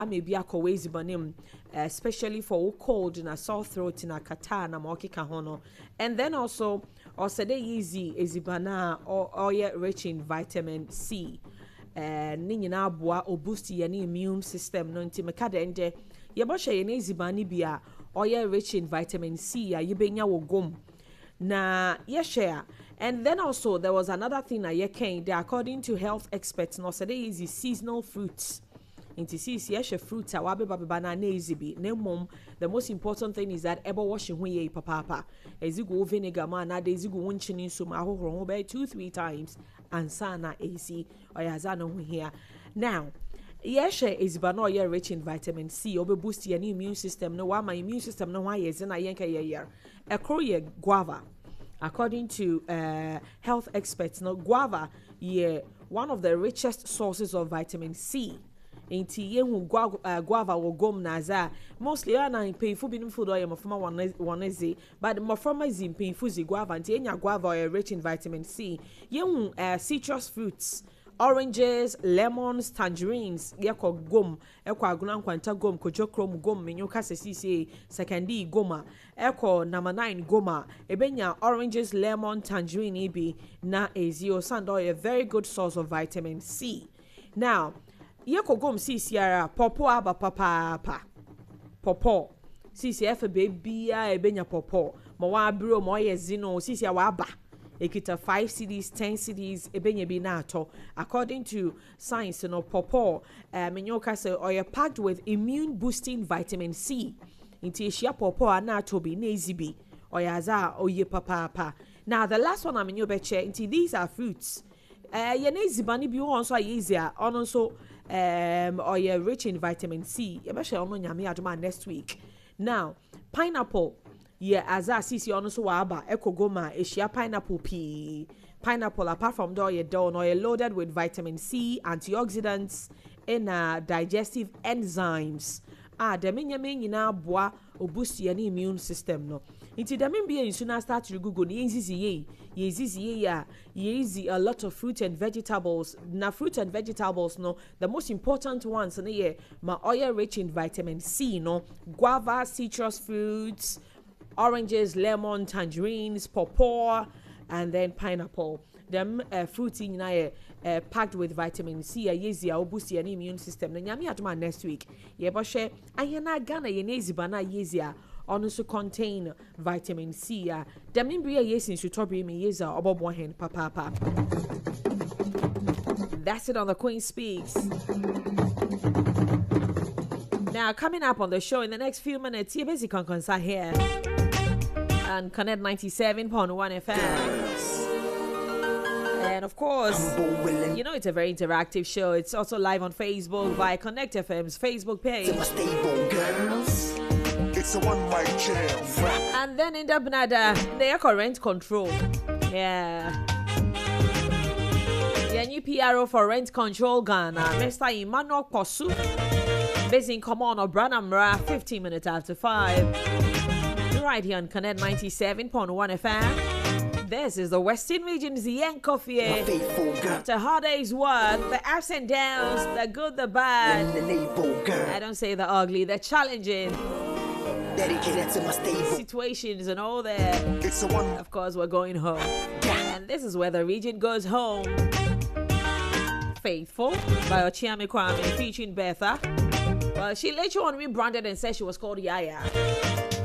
maybe a kowezi banim, especially for cold and a sore throat in a katana mokika hono. And then also the easy ezibana or yet rich in vitamin C. Ninyina boa o boost your immune system no nti meka de nde ye bo hye ne ezibani bia or yet rich in vitamin C you benya wo gom na ye share. And then also there was another thing that ye came there according to health experts no say easy seasonal fruits. Into see fruits are wabe banana easy be no mom. The most important thing is that ever washing when ye papa as you go vinegar man na days you go winching so ma ho 2-3 times and sana AC or yazano here now. Yes, is banoya rich in vitamin C or boost your immune system. No, why my immune system no why is in a yanka year. A Korea guava. According to health experts, no guava one of the richest sources of vitamin C. Inti yehu guava wo gom naza mostly ana painful bin food or mafama one eze but mafama is in painful guava inti enya guava are rich in vitamin C. Yehu citrus fruits, oranges, lemons, tangerines yako gom eko aguna kwanta gom kojokrom gom menyoka sesi secondary goma eko number 9 goma ebenya oranges, lemon, tangerine ibi na ezio sando a very good source of vitamin C. Now yeko gom CCR popo aba papa popo CCF baby ebenya popo ma wa bro mo ye zino CCR wa aba ekita 5 cedis 10 cedis ebenya bi na ato according to science no popo menyoka say oil packed with immune boosting vitamin C inti ehia popo ana ato bi na ezibi oyaza oye papa. Now the last one amenyo beche inti these are fruits ye na ezibani bi won so easier on so or you're rich in vitamin C. You better on nyame adoma next week. Now, pineapple. Yeah, as I see on so waba ekogoma eshia pineapple pea. Pineapple apart from though you're done or you're loaded with vitamin C, antioxidants, and digestive enzymes. The nyina boa o boost your immune system no. Inti damin be in soon start to Google ye a lot of fruit and vegetables. Na fruit and vegetables no the most important ones in the ma oil rich in vitamin C no guava, citrus fruits, oranges, lemon, tangerines, pawpaw, and then pineapple. Them fruits in packed with vitamin C a boost your immune system. Na nyame atoma next week. Ye bo hye ayena Ghana ye nezibana yezia also contain vitamin C. Demimbria yesin shutobri me yeza obobo hen papa. That's it on the Queen Speaks. Now coming up on the show in the next few minutes, you basically can here and Connect 97.1 FM. And of course, you know it's a very interactive show. It's also live on Facebook via Connect FM's Facebook page. It's a one-mic jam. And then in the Banada, they are rent control. Yeah, new PRO for rent control Ghana, Mr. Emmanuel Kosu. Based in Common or Branamra, 15 minutes after 5. Right here on Connect 97.1 FM. This is the Western Region's Yen Coffee. After a hard day's work, the ups and downs, the good, the bad. I don't say the ugly, the challenging. Dedicated to my stable situations and all that. Of course, we're going home. And this is where the region goes home. Faithful by Ochiame Kwame featuring Betha. Well, she later on rebranded and said she was called Yaya.